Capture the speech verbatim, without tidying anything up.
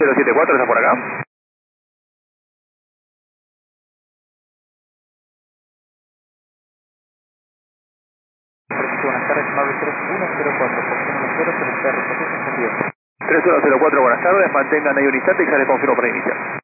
cero siete cuatro, ¿está por acá? Buenas tardes, nueve tres uno cero cuatro, por cero cero, pero está reportado encendido. tres uno cero cuatro, buenas tardes, mantengan ahí un instante y ya les confirmo para iniciar.